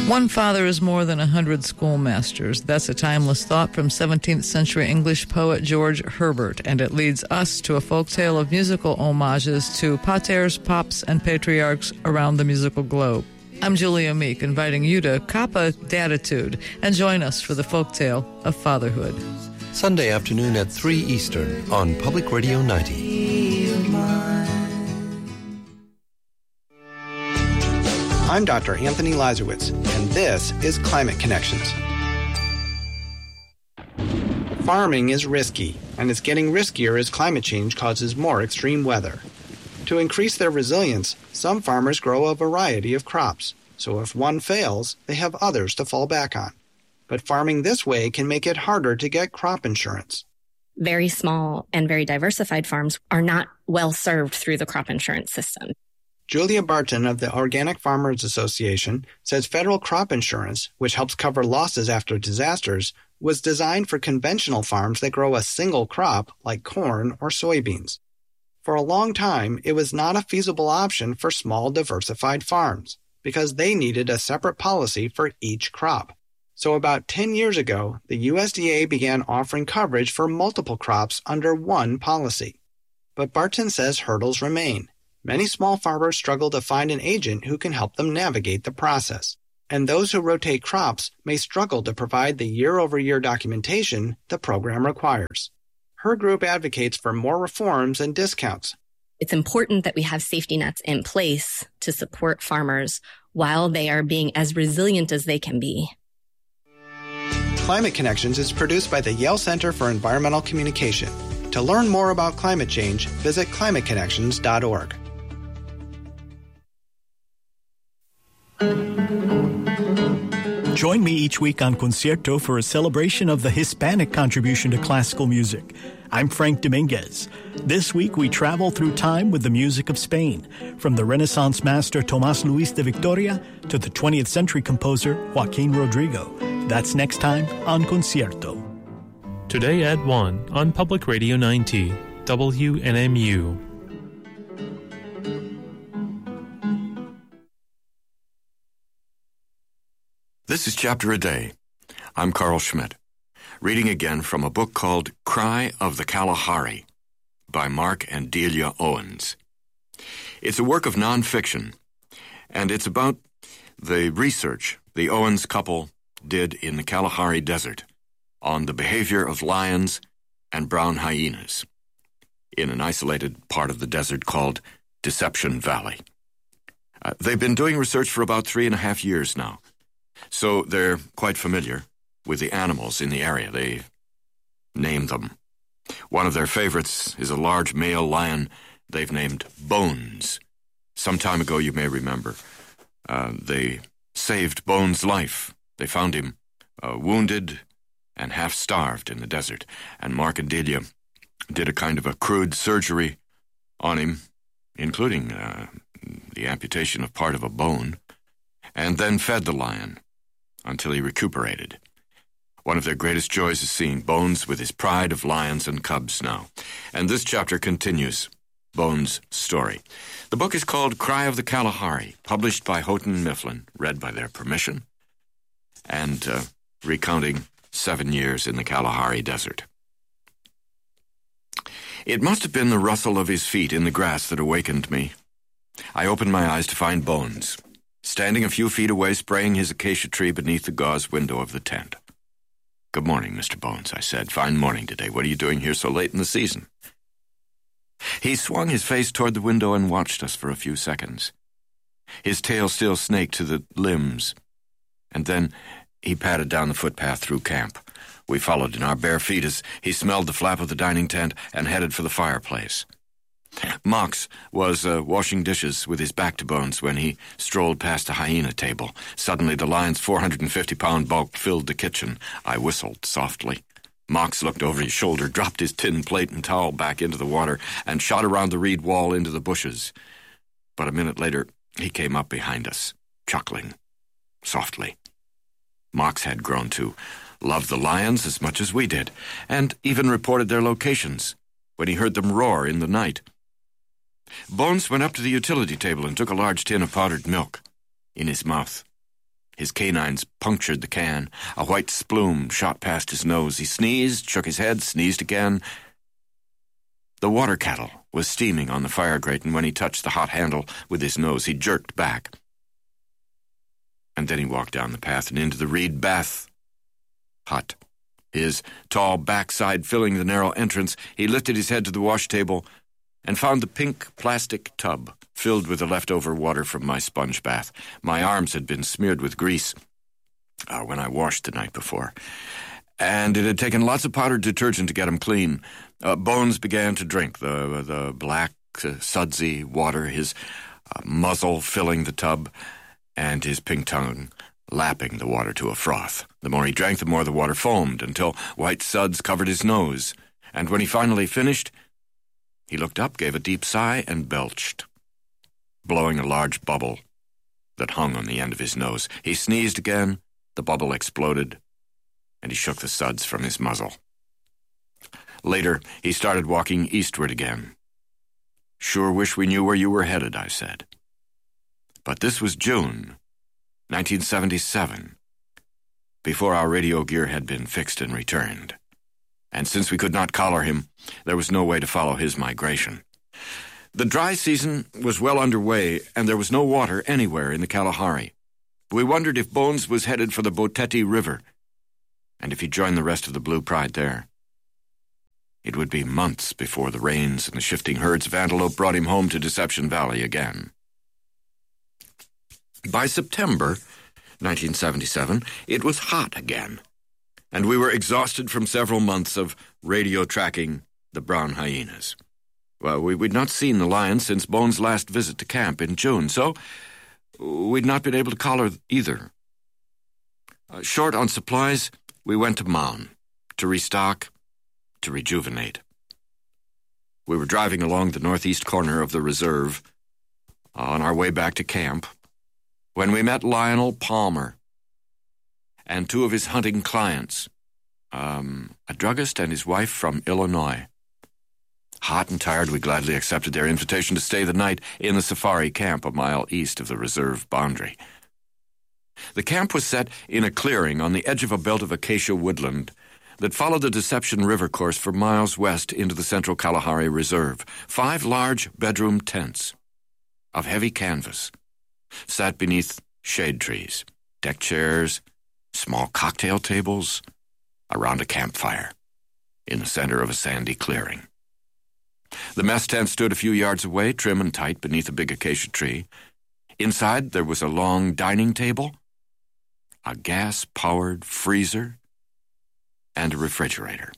One father is more than 100 schoolmasters. That's a timeless thought from 17th century English poet George Herbert, and it leads us to a folktale of musical homages to paters, pops, and patriarchs around the musical globe. I'm Julia Meek, inviting you to cop a datitude and join us for the folktale of fatherhood. Sunday afternoon at 3 Eastern on Public Radio 90. I'm Dr. Anthony Lazarowitz, and this is Climate Connections. Farming is risky, and it's getting riskier as climate change causes more extreme weather. To increase their resilience, some farmers grow a variety of crops, so if one fails, they have others to fall back on. But farming this way can make it harder to get crop insurance. Very small and very diversified farms are not well served through the crop insurance system. Julia Barton of the Organic Farmers Association says federal crop insurance, which helps cover losses after disasters, was designed for conventional farms that grow a single crop like corn or soybeans. For a long time, it was not a feasible option for small diversified farms because they needed a separate policy for each crop. So about 10 years ago, the USDA began offering coverage for multiple crops under one policy. But Barton says hurdles remain. Many small farmers struggle to find an agent who can help them navigate the process. And those who rotate crops may struggle to provide the year-over-year documentation the program requires. Her group advocates for more reforms and discounts. It's important that we have safety nets in place to support farmers while they are being as resilient as they can be. Climate Connections is produced by the Yale Center for Environmental Communication. To learn more about climate change, visit climateconnections.org. Join me each week on Concierto for a celebration of the Hispanic contribution to classical music. I'm Frank Dominguez. This week we travel through time with the music of Spain, from the Renaissance master Tomás Luis de Victoria to the 20th century composer Joaquín Rodrigo. That's next time on Concierto. Today at 1 on Public Radio 90, WNMU. This is Chapter a Day. I'm Carl Schmidt, reading again from a book called Cry of the Kalahari by Mark and Delia Owens. It's a work of nonfiction, and it's about the research the Owens couple did in the Kalahari Desert on the behavior of lions and brown hyenas in an isolated part of the desert called Deception Valley. They've been doing research for about 3.5 years now. So they're quite familiar with the animals in the area. They named them. One of their favorites is a large male lion they've named Bones. Some time ago, you may remember, they saved Bones' life. They found him wounded and half-starved in the desert, and Mark and Delia did a kind of a crude surgery on him, including the amputation of part of a bone, and then fed the lion until he recuperated. One of their greatest joys is seeing Bones with his pride of lions and cubs now. And this chapter continues Bones' story. The book is called Cry of the Kalahari, published by Houghton Mifflin, read by their permission, and recounting 7 years in the Kalahari Desert. It must have been the rustle of his feet in the grass that awakened me. I opened my eyes to find Bones, standing a few feet away, spraying his acacia tree beneath the gauze window of the tent. "Good morning, Mr. Bones," I said. "Fine morning today. What are you doing here so late in the season?" He swung his face toward the window and watched us for a few seconds. His tail still snaked to the limbs, and then he padded down the footpath through camp. We followed in our bare feet as he smelled the flap of the dining tent and headed for the fireplace. Mox was washing dishes with his back to Bones when he strolled past a hyena table. Suddenly the lion's 450-pound bulk filled the kitchen. I whistled softly. Mox looked over his shoulder, dropped his tin plate and towel back into the water, and shot around the reed wall into the bushes. But a minute later, he came up behind us, chuckling softly. Mox had grown to love the lions as much as we did, and even reported their locations when he heard them roar in the night. Bones went up to the utility table and took a large tin of powdered milk in his mouth. His canines punctured the can. A white splume shot past his nose. He sneezed, shook his head, sneezed again. The water kettle was steaming on the fire grate, and when he touched the hot handle with his nose, he jerked back. And then he walked down the path and into the reed bath hut. His tall backside filling the narrow entrance, he lifted his head to the wash table and found the pink plastic tub filled with the leftover water from my sponge bath. My arms had been smeared with grease when I washed the night before, and it had taken lots of powdered detergent to get them clean. Bones began to drink the black, sudsy water, his muzzle filling the tub, and his pink tongue lapping the water to a froth. The more he drank, the more the water foamed, until white suds covered his nose. And when he finally finished, he looked up, gave a deep sigh, and belched, blowing a large bubble that hung on the end of his nose. He sneezed again, the bubble exploded, and he shook the suds from his muzzle. Later, he started walking eastward again. "Sure wish we knew where you were headed," I said. But this was June 1977, before our radio gear had been fixed and returned. And since we could not collar him, there was no way to follow his migration. The dry season was well underway, and there was no water anywhere in the Kalahari. We wondered if Bones was headed for the Boteti River, and if he joined the rest of the Blue Pride there. It would be months before the rains and the shifting herds of antelope brought him home to Deception Valley again. By September 1977, it was hot again, and we were exhausted from several months of radio tracking the brown hyenas. Well, we'd not seen the lion since Bones' last visit to camp in June, so we'd not been able to collar either. Short on supplies, we went to Maun to restock, to rejuvenate. We were driving along the northeast corner of the reserve on our way back to camp when we met Lionel Palmer and two of his hunting clients, a druggist and his wife from Illinois. Hot and tired, we gladly accepted their invitation to stay the night in the safari camp a mile east of the reserve boundary. The camp was set in a clearing on the edge of a belt of acacia woodland that followed the Deception River course for miles west into the central Kalahari Reserve. 5 large bedroom tents of heavy canvas sat beneath shade trees, deck chairs, small cocktail tables, around a campfire in the center of a sandy clearing. The mess tent stood a few yards away, trim and tight, beneath a big acacia tree. Inside, there was a long dining table, a gas-powered freezer, and a refrigerator.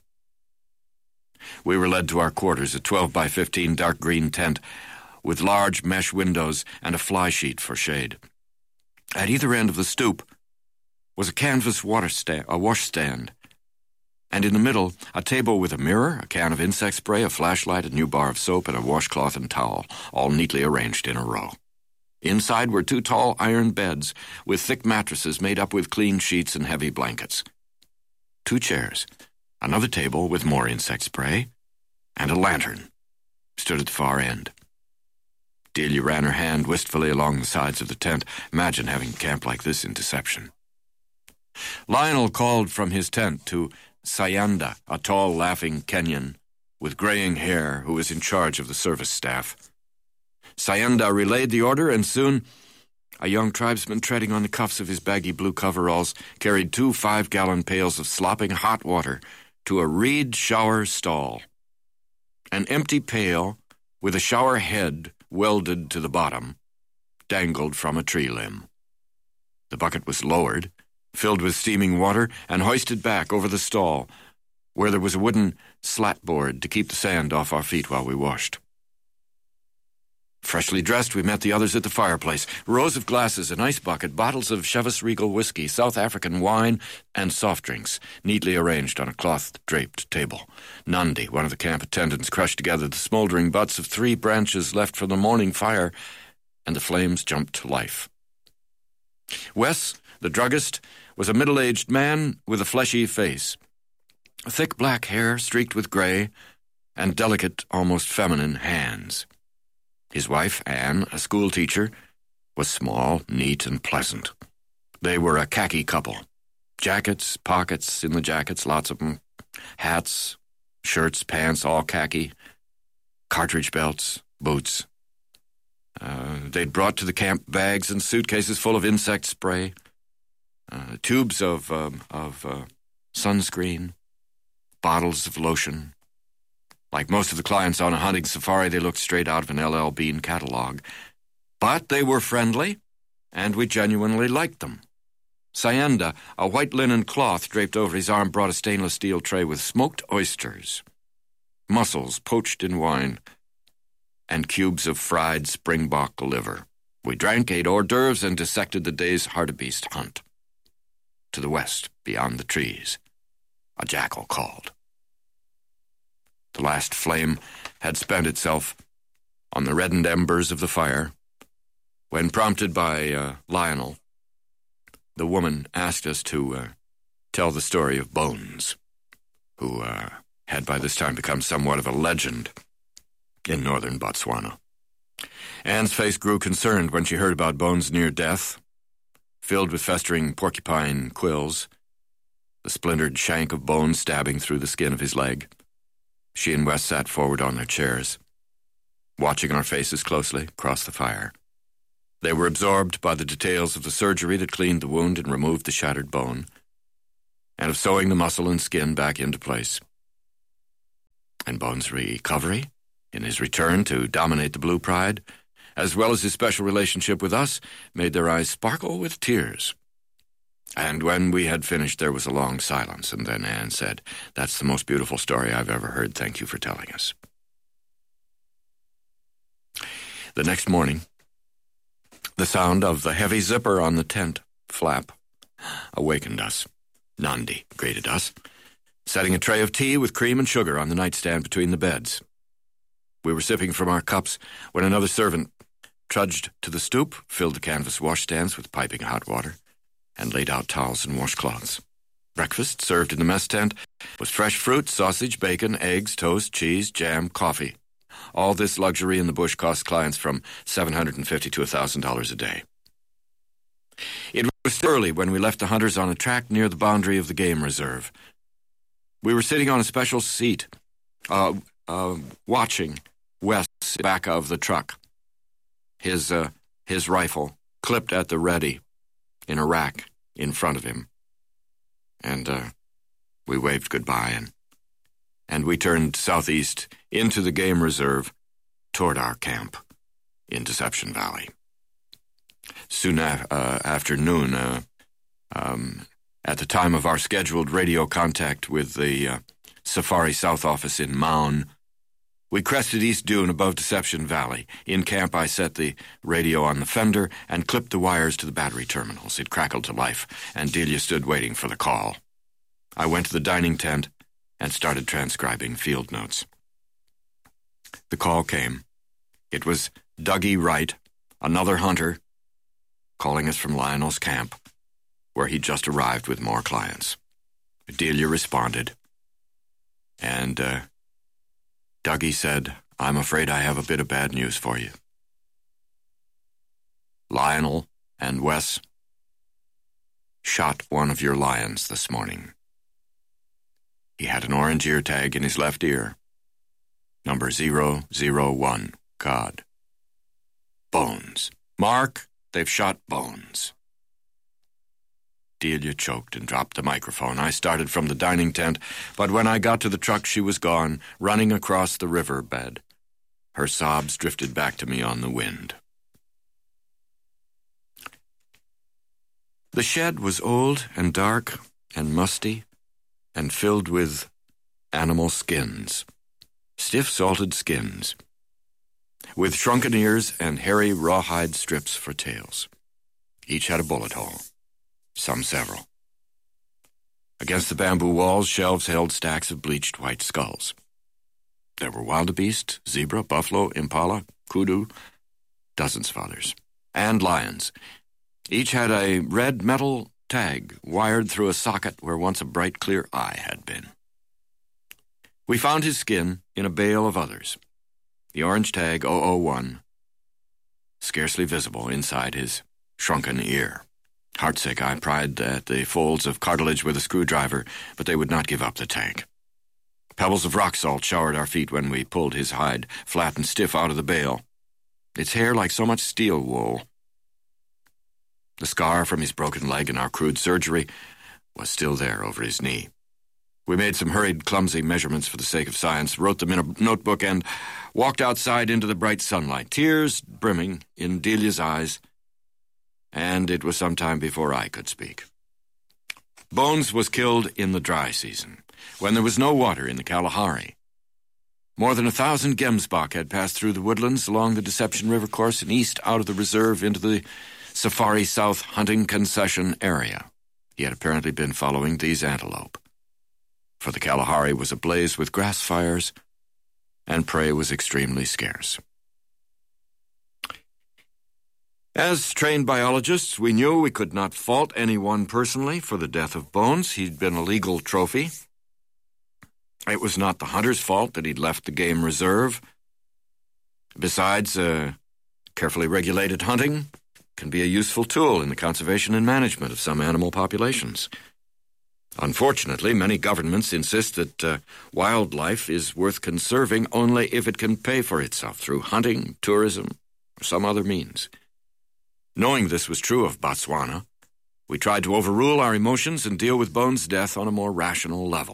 We were led to our quarters, a 12 by 15 dark green tent with large mesh windows and a fly sheet for shade. At either end of the stoop was a canvas washstand, and in the middle, a table with a mirror, a can of insect spray, a flashlight, a new bar of soap, and a washcloth and towel, all neatly arranged in a row. Inside were 2 tall iron beds with thick mattresses made up with clean sheets and heavy blankets. 2 chairs, another table with more insect spray, and a lantern stood at the far end. Delia ran her hand wistfully along the sides of the tent. Imagine having camp like this in Deception. Lionel called from his tent to Sayanda, a tall, laughing Kenyan with graying hair who was in charge of the service staff. Sayanda relayed the order, and soon a young tribesman treading on the cuffs of his baggy blue coveralls carried 2 5-gallon pails of slopping hot water to a reed shower stall. An empty pail with a shower head welded to the bottom dangled from a tree limb. The bucket was lowered, filled with steaming water, and hoisted back over the stall, where there was a wooden slat board to keep the sand off our feet while we washed. Freshly dressed, we met the others at the fireplace. Rows of glasses, an ice bucket, bottles of Chivas Regal whiskey, South African wine, and soft drinks, neatly arranged on a cloth-draped table. Nandi, one of the camp attendants, crushed together the smoldering butts of 3 branches left from the morning fire, and the flames jumped to life. Wes, the druggist, was a middle-aged man with a fleshy face, thick black hair streaked with gray, and delicate, almost feminine hands. His wife, Anne, a schoolteacher, was small, neat, and pleasant. They were a khaki couple. Jackets, pockets in the jackets, lots of them. Hats, shirts, pants, all khaki. Cartridge belts, boots. They'd brought to the camp bags and suitcases full of insect spray, tubes of sunscreen, bottles of lotion. Like most of the clients on a hunting safari, they looked straight out of an L.L. Bean catalog. But they were friendly, and we genuinely liked them. Sayenda, a white linen cloth draped over his arm, brought a stainless steel tray with smoked oysters, mussels poached in wine, and cubes of fried springbok liver. We drank, ate hors d'oeuvres, and dissected the day's hartebeest hunt. To the west, beyond the trees, a jackal called. The last flame had spent itself on the reddened embers of the fire when, prompted by Lionel, the woman asked us to tell the story of Bones, who had by this time become somewhat of a legend in northern Botswana. Anne's face grew concerned when she heard about Bones' near death, filled with festering porcupine quills, the splintered shank of Bones stabbing through the skin of his leg. She and Wes sat forward on their chairs, watching our faces closely across the fire. They were absorbed by the details of the surgery that cleaned the wound and removed the shattered bone, and of sewing the muscle and skin back into place. And Bones' recovery, in his return to dominate the Blue Pride, as well as his special relationship with us, made their eyes sparkle with tears. And when we had finished, there was a long silence, and then Anne said, "That's the most beautiful story I've ever heard. Thank you for telling us." The next morning, the sound of the heavy zipper on the tent flap awakened us. Nandi greeted us, setting a tray of tea with cream and sugar on the nightstand between the beds. We were sipping from our cups when another servant trudged to the stoop, filled the canvas washstands with piping hot water, and laid out towels and washcloths. Breakfast, served in the mess tent, was fresh fruit, sausage, bacon, eggs, toast, cheese, jam, coffee. All this luxury in the bush cost clients from $750 to $1,000 a day. It was early when we left the hunters on a track near the boundary of the game reserve. We were sitting on a special seat, watching Wes back of the truck, his rifle clipped at the ready in a rack in front of him. And we waved goodbye, and we turned southeast into the game reserve toward our camp in Deception Valley. Soon after noon, at the time of our scheduled radio contact with the Safari South office in Maun, we crested East Dune above Deception Valley. In camp, I set the radio on the fender and clipped the wires to the battery terminals. It crackled to life, and Delia stood waiting for the call. I went to the dining tent and started transcribing field notes. The call came. It was Dougie Wright, another hunter, calling us from Lionel's camp, where he'd just arrived with more clients. Delia responded, and Dougie said, "I'm afraid I have a bit of bad news for you. Lionel and Wes shot one of your lions this morning. He had an orange ear tag in his left ear. Number 001, God. Bones. Mark, they've shot Bones." Delia choked and dropped the microphone. I started from the dining tent, but when I got to the truck, she was gone, running across the river bed. Her sobs drifted back to me on the wind. The shed was old and dark and musty and filled with animal skins, stiff salted skins, with shrunken ears and hairy rawhide strips for tails. Each had a bullet hole, some several. Against the bamboo walls, shelves held stacks of bleached white skulls. There were wildebeest, zebra, buffalo, impala, kudu, dozens of others, and lions. Each had a red metal tag wired through a socket where once a bright, clear eye had been. We found his skin in a bale of others. The orange tag 001, scarcely visible inside his shrunken ear. Heartsick, I pried at the folds of cartilage with a screwdriver, but they would not give up the tank. Pebbles of rock salt showered our feet when we pulled his hide flat and stiff out of the bale, its hair like so much steel wool. The scar from his broken leg in our crude surgery was still there over his knee. We made some hurried, clumsy measurements for the sake of science, wrote them in a notebook, and walked outside into the bright sunlight, tears brimming in Delia's eyes, and it was some time before I could speak. Bones was killed in the dry season, when there was no water in the Kalahari. More than 1,000 gemsbok had passed through the woodlands along the Deception River course and east out of the reserve into the Safari South hunting concession area. He had apparently been following these antelope, for the Kalahari was ablaze with grass fires, and prey was extremely scarce. As trained biologists, we knew we could not fault anyone personally for the death of Bones. He'd been a legal trophy. It was not the hunter's fault that he'd left the game reserve. Besides, carefully regulated hunting can be a useful tool in the conservation and management of some animal populations. Unfortunately, many governments insist that wildlife is worth conserving only if it can pay for itself through hunting, tourism, or some other means. Knowing this was true of Botswana, we tried to overrule our emotions and deal with Bones' death on a more rational level.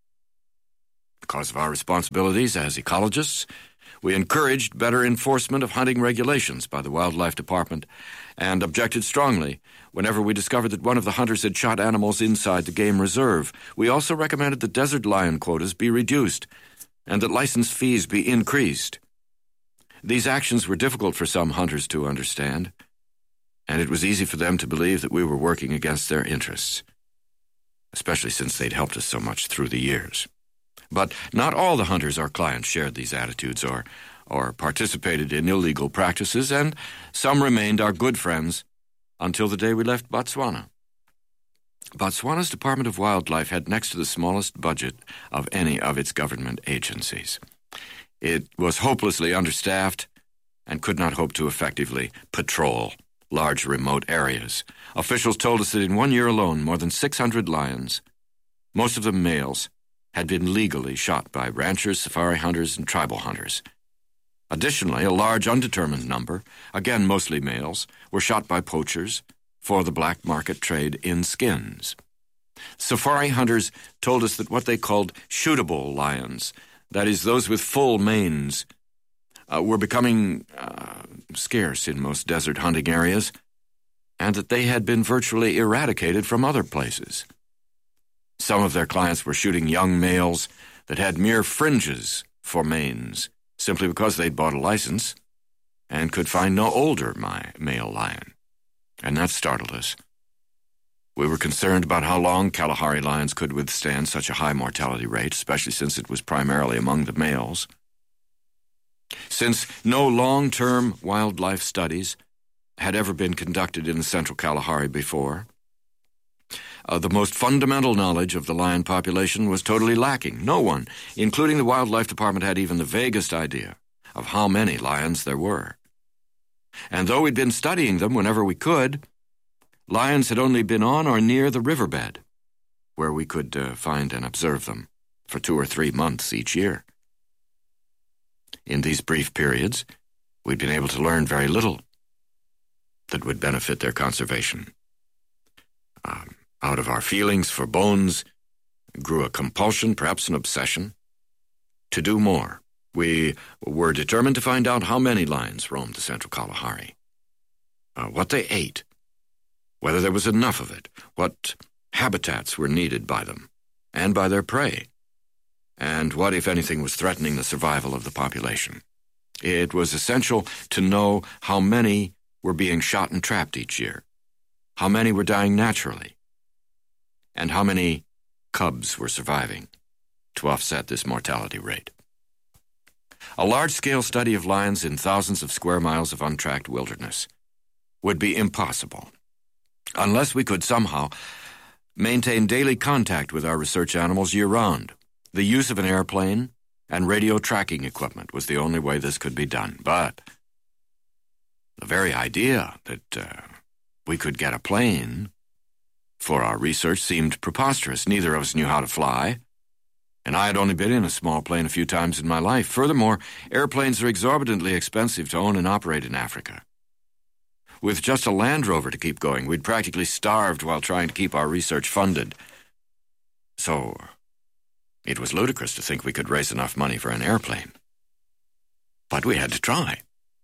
Because of our responsibilities as ecologists, we encouraged better enforcement of hunting regulations by the Wildlife Department and objected strongly whenever we discovered that one of the hunters had shot animals inside the game reserve. We also recommended that desert lion quotas be reduced and that license fees be increased. These actions were difficult for some hunters to understand, and it was easy for them to believe that we were working against their interests, especially since they'd helped us so much through the years. But not all the hunters our clients shared these attitudes or participated in illegal practices, and some remained our good friends until the day we left Botswana. Botswana's Department of Wildlife had next to the smallest budget of any of its government agencies. It was hopelessly understaffed and could not hope to effectively patrol large remote areas. Officials told us that in 1 year alone, more than 600 lions, most of them males, had been legally shot by ranchers, safari hunters, and tribal hunters. Additionally, a large undetermined number, again mostly males, were shot by poachers for the black market trade in skins. Safari hunters told us that what they called shootable lions, that is, those with full manes, were becoming scarce in most desert hunting areas, and that they had been virtually eradicated from other places. Some of their clients were shooting young males that had mere fringes for manes, simply because they'd bought a license and could find no older male lion. And that startled us. We were concerned about how long Kalahari lions could withstand such a high mortality rate, especially since it was primarily among the males. Since no long-term wildlife studies had ever been conducted in the Central Kalahari before, the most fundamental knowledge of the lion population was totally lacking. No one, including the Wildlife Department, had even the vaguest idea of how many lions there were. And though we'd been studying them whenever we could, lions had only been on or near the riverbed, where we could find and observe them for 2 or 3 months each year. In these brief periods, we'd been able to learn very little that would benefit their conservation. Out of our feelings for Bones grew a compulsion, perhaps an obsession, to do more. We were determined to find out how many lions roamed the Central Kalahari, what they ate, whether there was enough of it, what habitats were needed by them and by their prey, and what, if anything, was threatening the survival of the population. It was essential to know how many were being shot and trapped each year, how many were dying naturally, and how many cubs were surviving to offset this mortality rate. A large-scale study of lions in thousands of square miles of untracked wilderness would be impossible unless we could somehow maintain daily contact with our research animals year-round. The use of an airplane and radio tracking equipment was the only way this could be done. But the very idea that we could get a plane for our research seemed preposterous. Neither of us knew how to fly, and I had only been in a small plane a few times in my life. Furthermore, airplanes are exorbitantly expensive to own and operate in Africa. With just a Land Rover to keep going, we'd practically starved while trying to keep our research funded. So it was ludicrous to think we could raise enough money for an airplane. But we had to try.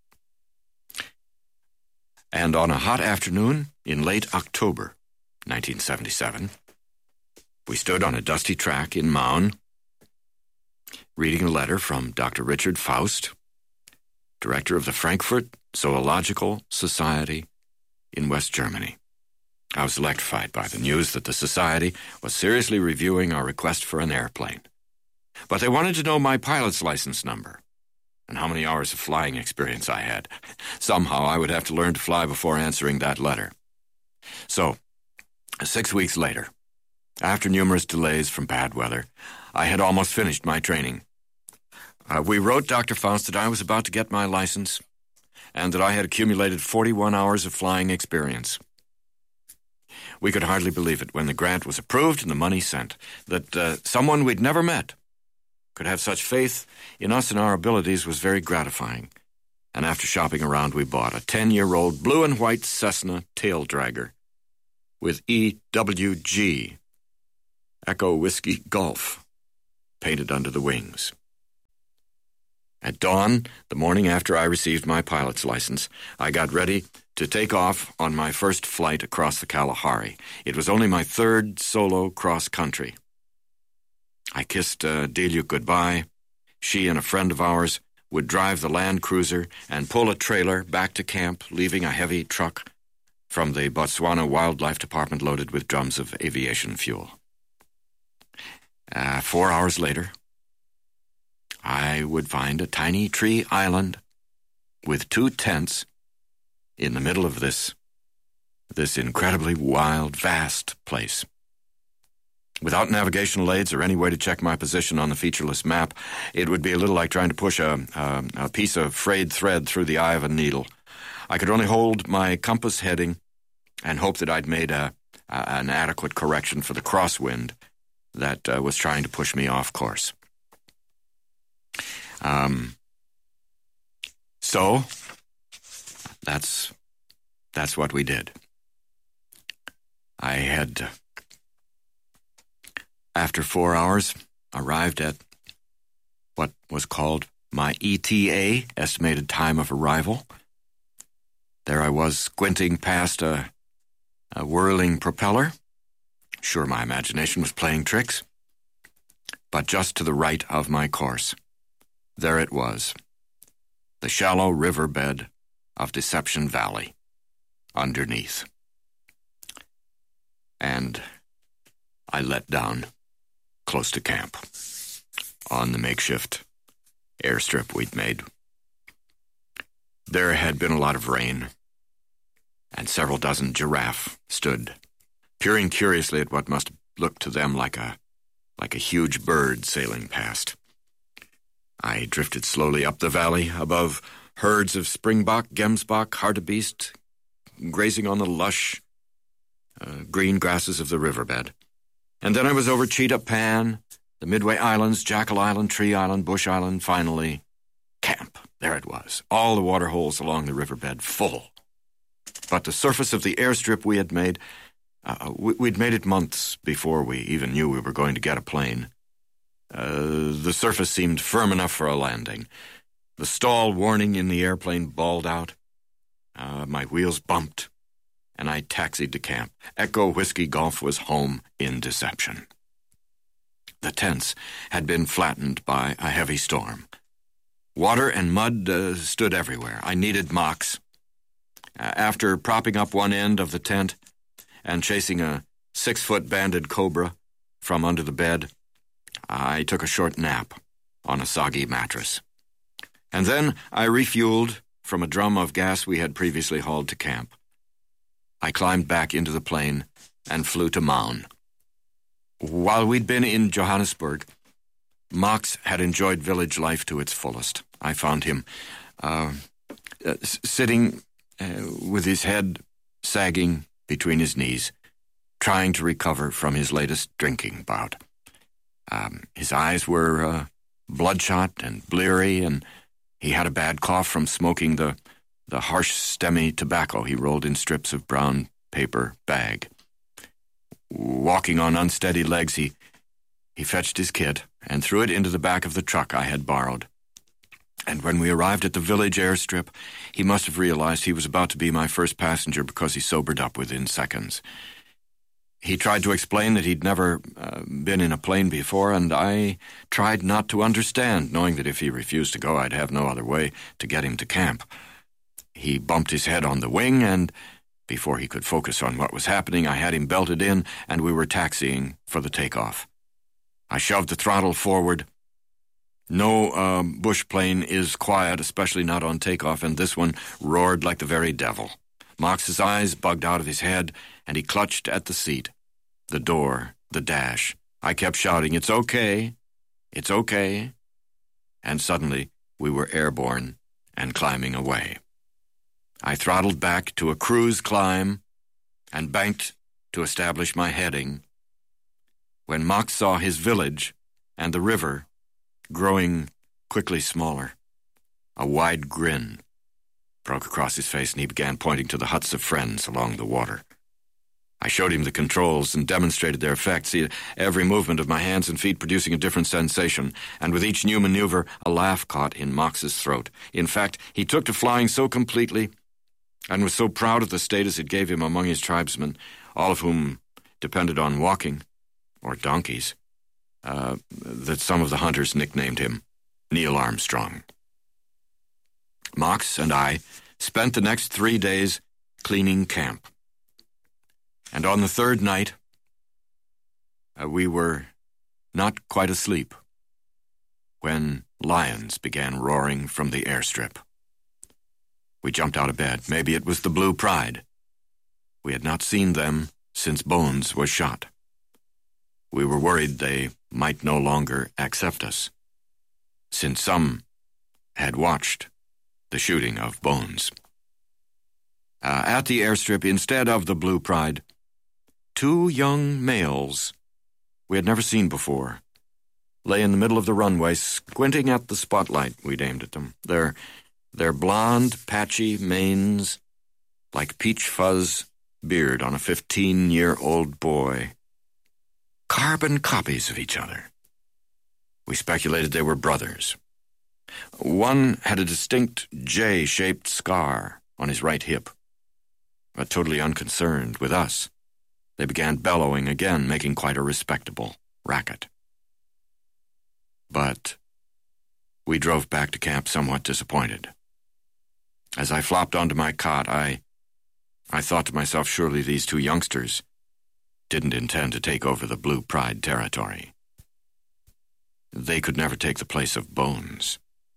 And on a hot afternoon in late October 1977, we stood on a dusty track in Maun, reading a letter from Dr. Richard Faust, director of the Frankfurt Zoological Society in West Germany. I was electrified by the news that the society was seriously reviewing our request for an airplane. But they wanted to know my pilot's license number and how many hours of flying experience I had. Somehow I would have to learn to fly before answering that letter. So, 6 weeks later, after numerous delays from bad weather, I had almost finished my training. We wrote Dr. Faust that I was about to get my license and that I had accumulated 41 hours of flying experience. We could hardly believe it when the grant was approved and the money sent, that someone we'd never met could have such faith in us and our abilities was very gratifying. And after shopping around, we bought a 10-year-old blue and white Cessna tail dragger with EWG, Echo Whiskey Golf, painted under the wings. At dawn, the morning after I received my pilot's license, I got ready to take off on my first flight across the Kalahari. It was only my third solo cross-country. I kissed Delia goodbye. She and a friend of ours would drive the Land Cruiser and pull a trailer back to camp, leaving a heavy truck from the Botswana Wildlife Department loaded with drums of aviation fuel. 4 hours later, I would find a tiny tree island with 2 tents in the middle of this incredibly wild, vast place. Without navigational aids or any way to check my position on the featureless map, it would be a little like trying to push a piece of frayed thread through the eye of a needle. I could only hold my compass heading and hope that I'd made an adequate correction for the crosswind that was trying to push me off course. So that's what we did. I had, after 4 hours, arrived at what was called my ETA, estimated time of arrival. There I was, squinting past a whirling propeller. Sure, my imagination was playing tricks. But just to the right of my course, there it was, the shallow riverbed of Deception Valley underneath. And I let down close to camp on the makeshift airstrip we'd made. There had been a lot of rain, and several dozen giraffe stood, peering curiously at what must look to them like a huge bird sailing past. I drifted slowly up the valley above herds of springbok, gemsbok, hartebeest, grazing on the lush green grasses of the riverbed. And then I was over Cheetah Pan, the Midway Islands, Jackal Island, Tree Island, Bush Island, finally, camp. There it was, all the water holes along the riverbed full. But the surface of the airstrip we had made, we'd made it months before we even knew we were going to get a plane. The surface seemed firm enough for a landing. The stall warning in the airplane bawled out. My wheels bumped, and I taxied to camp. Echo Whiskey Golf was home in Deception. The tents had been flattened by a heavy storm. Water and mud stood everywhere. I needed mocks. After propping up one end of the tent and chasing a 6-foot banded cobra from under the bed, I took a short nap on a soggy mattress. And then I refueled from a drum of gas we had previously hauled to camp. I climbed back into the plane and flew to Maun. While we'd been in Johannesburg, Max had enjoyed village life to its fullest. I found him sitting with his head sagging between his knees, trying to recover from his latest drinking bout. His eyes were bloodshot and bleary, and he had a bad cough from smoking the harsh, stemmy tobacco he rolled in strips of brown paper bag. Walking on unsteady legs, he fetched his kit and threw it into the back of the truck I had borrowed. And when we arrived at the village airstrip, he must have realized he was about to be my first passenger because he sobered up within seconds. He tried to explain that he'd never been in a plane before, and I tried not to understand, knowing that if he refused to go, I'd have no other way to get him to camp. He bumped his head on the wing, and before he could focus on what was happening, I had him belted in, and we were taxiing for the takeoff. I shoved the throttle forward. No bush plane is quiet, especially not on takeoff, and this one roared like the very devil. Mox's eyes bugged out of his head, and he clutched at the seat, the door, the dash. I kept shouting, "It's okay, it's okay." And suddenly we were airborne and climbing away. I throttled back to a cruise climb and banked to establish my heading when Mox saw his village and the river growing quickly smaller. A wide grin broke across his face, and he began pointing to the huts of friends along the water. I showed him the controls and demonstrated their effect, see every movement of my hands and feet producing a different sensation, and with each new maneuver, a laugh caught in Mox's throat. In fact, he took to flying so completely and was so proud of the status it gave him among his tribesmen, all of whom depended on walking, or donkeys, that some of the hunters nicknamed him Neil Armstrong. Mox and I spent the next 3 days cleaning camp. And on the third night, we were not quite asleep when lions began roaring from the airstrip. We jumped out of bed. Maybe it was the Blue Pride. We had not seen them since Bones was shot. We were worried they might no longer accept us, since some had watched the shooting of Bones. At the airstrip, instead of the Blue Pride, 2 young males we had never seen before lay in the middle of the runway, squinting at the spotlight we'd aimed at them. Their blonde, patchy manes like peach fuzz beard on a 15-year-old boy. Carbon copies of each other. We speculated they were brothers. One had a distinct J-shaped scar on his right hip, but totally unconcerned with us. They began bellowing again, making quite a respectable racket. But we drove back to camp somewhat disappointed. As I flopped onto my cot, I thought to myself, surely these 2 youngsters didn't intend to take over the Blue Pride territory. They could never take the place of Bones.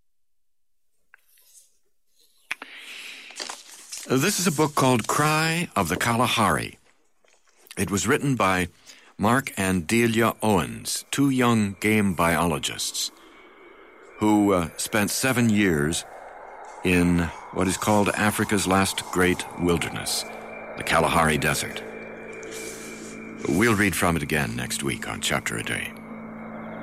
This is a book called Cry of the Kalahari. It was written by Mark and Delia Owens, 2 young game biologists who spent 7 years in what is called Africa's last great wilderness, the Kalahari Desert. We'll read from it again next week on Chapter a Day.